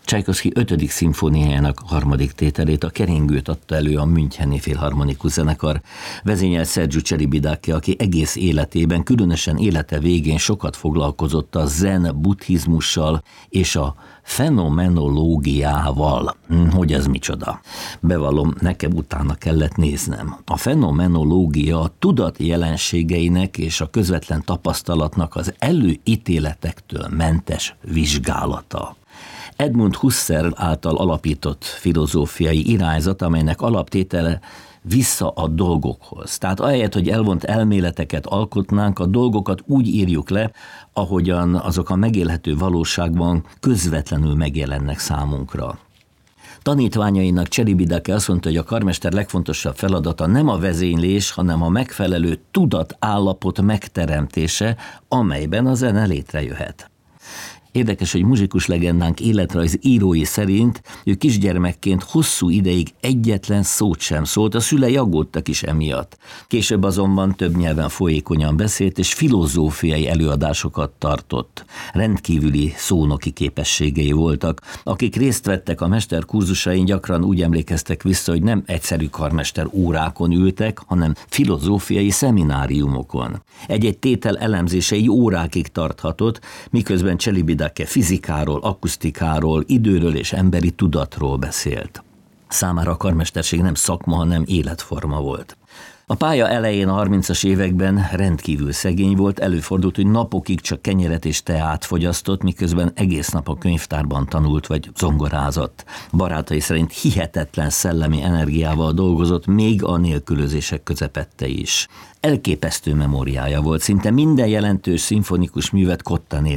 Csajkovszky 5. szimfóniájának 3. tételét, a keringőt adta elő a Müncheni Filharmonikus Zenekar. Vezényelt Sergiu Celibidache, aki egész életében, különösen élete végén sokat foglalkozott a zen buddhizmussal és a fenomenológiával. Hogy ez micsoda? Bevallom, nekem utána kellett néznem. A fenomenológia a tudat jelenségeinek és a közvetlen tapasztalatnak az előítéletektől mentes vizsgálata. Edmund Husserl által alapított filozófiai irányzat, amelynek alaptétele vissza a dolgokhoz. Tehát ahelyett, hogy elvont elméleteket alkotnánk, a dolgokat úgy írjuk le, ahogyan azok a megélhető valóságban közvetlenül megjelennek számunkra. Tanítványainak Celibidache azt mondta, hogy a karmester legfontosabb feladata nem a vezénylés, hanem a megfelelő tudatállapot megteremtése, amelyben a zene létrejöhet. Érdekes, hogy muzsikus legendánk életrajz írói szerint ő kisgyermekként hosszú ideig egyetlen szót sem szólt, a szülei aggódtak is emiatt. Később azonban több nyelven folyékonyan beszélt, és filozófiai előadásokat tartott. Rendkívüli szónoki képességei voltak. Akik részt vettek a mester kurzusain, gyakran úgy emlékeztek vissza, hogy nem egyszerű karmester órákon ültek, hanem filozófiai szemináriumokon. Egy-egy tétel elemzése így órákig tarthatott, miközben Celibidache fizikáról, akusztikáról, időről és emberi tudatról beszélt. Számára a karmesterség nem szakma, hanem életforma volt. A pálya elején a 30-as években rendkívül szegény volt, előfordult, hogy napokig csak kenyeret és teát fogyasztott, miközben egész nap a könyvtárban tanult vagy zongorázott. Barátai szerint hihetetlen szellemi energiával dolgozott, még a nélkülözések közepette is. Elképesztő memóriája volt, szinte minden jelentős szimfonikus művet kotten